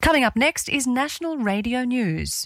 Coming up next is National Radio News.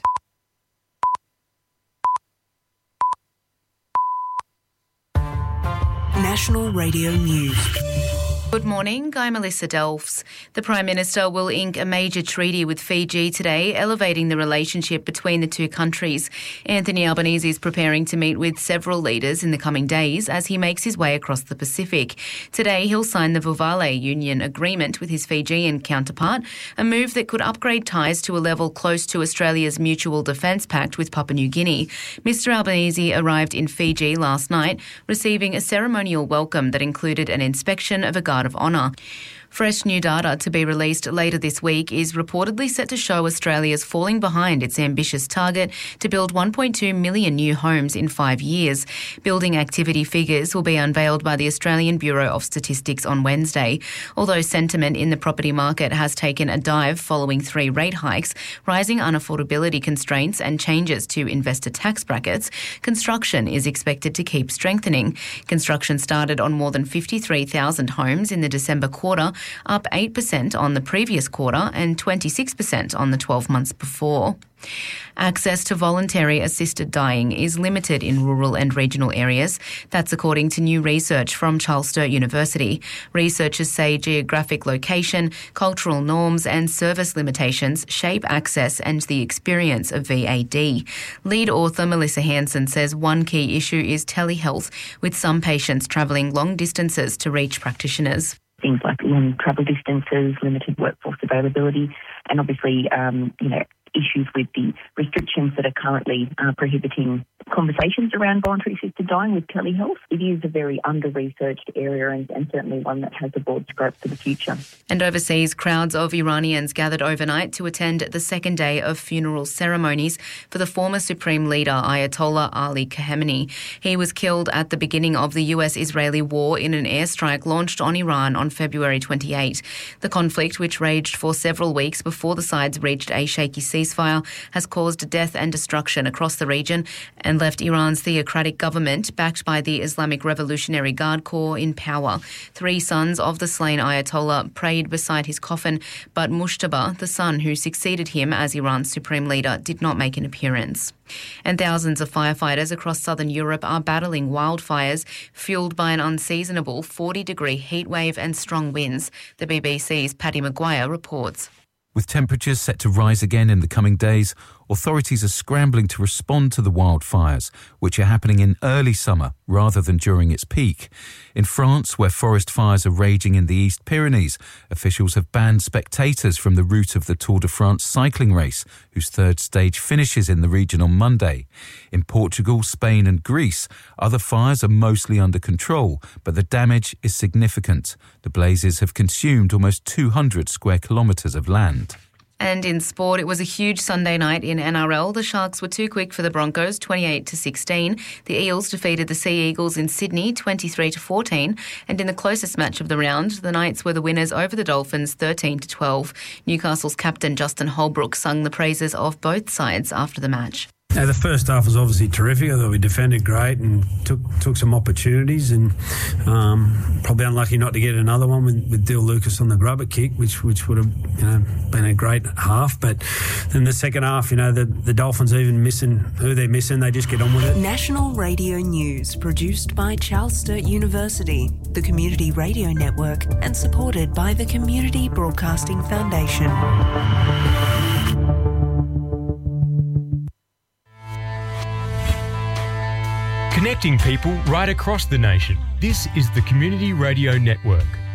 National Radio News. Good morning, I'm Melissa Delfs. The Prime Minister will ink a major treaty with Fiji today, elevating the relationship between the two countries. Anthony Albanese is preparing to meet with several leaders in the coming days as he makes his way across the Pacific. Today, he'll sign the Vuvale Union Agreement with his Fijian counterpart, a move that could upgrade ties to a level close to Australia's Mutual Defence Pact with Papua New Guinea. Mr Albanese arrived in Fiji last night, receiving a ceremonial welcome that included an inspection of a Guard of Honour. Fresh new data to be released later this week is reportedly set to show Australia's falling behind its ambitious target to build 1.2 million new homes in 5 years. Building activity figures will be unveiled by the Australian Bureau of Statistics on Wednesday. Although sentiment in the property market has taken a dive following 3 rate hikes, rising unaffordability constraints and changes to investor tax brackets, construction is expected to keep strengthening. Construction started on more than 53,000 homes in the December quarter, up 8% on the previous quarter and 26% on the 12 months before. Access to voluntary assisted dying is limited in rural and regional areas. That's according to new research from Charles Sturt University. Researchers say geographic location, cultural norms and service limitations shape access and the experience of VAD. Lead author Melissa Hansen says one key issue is telehealth, with some patients travelling long distances to reach practitioners. Things like long travel distances, limited workforce availability, and obviously, issues with the restrictions that are currently prohibiting conversations around voluntary assisted dying with telehealth. It is a very under-researched area and certainly one that has a broad scope for the future. And overseas, crowds of Iranians gathered overnight to attend the second day of funeral ceremonies for the former Supreme Leader Ayatollah Ali Khamenei. He was killed at the beginning of the US-Israeli war in an airstrike launched on Iran on February 28. The conflict, which raged for several weeks before the sides reached a shaky ceasefire, has caused death and destruction across the region and left Iran's theocratic government, backed by the Islamic Revolutionary Guard Corps, in power. 3 sons of the slain Ayatollah prayed beside his coffin, but Mushtaba, the son who succeeded him as Iran's supreme leader, did not make an appearance. And thousands of firefighters across southern Europe are battling wildfires fuelled by an unseasonable 40-degree heatwave and strong winds. The BBC's Paddy Maguire reports. With temperatures set to rise again in the coming days, authorities are scrambling to respond to the wildfires, which are happening in early summer rather than during its peak. In France, where forest fires are raging in the East Pyrenees, officials have banned spectators from the route of the Tour de France cycling race, whose third stage finishes in the region on Monday. In Portugal, Spain and Greece, other fires are mostly under control, but the damage is significant. The blazes have consumed almost 200 square kilometres of land. And in sport, it was a huge Sunday night in NRL. The Sharks were too quick for the Broncos, 28-16. The Eels defeated the Sea Eagles in Sydney, 23-14. And in the closest match of the round, the Knights were the winners over the Dolphins, 13-12. Newcastle's captain Justin Holbrook sung the praises of both sides after the match. Now, the first half was obviously terrific. I thought we defended great and took some opportunities, and probably unlucky not to get another one with Dill Lucas on the grubber kick, which would have been a great half. But then the second half, the Dolphins even missing who they're missing, they just get on with it. National Radio News, produced by Charles Sturt University, the Community Radio Network, and supported by the Community Broadcasting Foundation. Connecting people right across the nation. This is the Community Radio Network.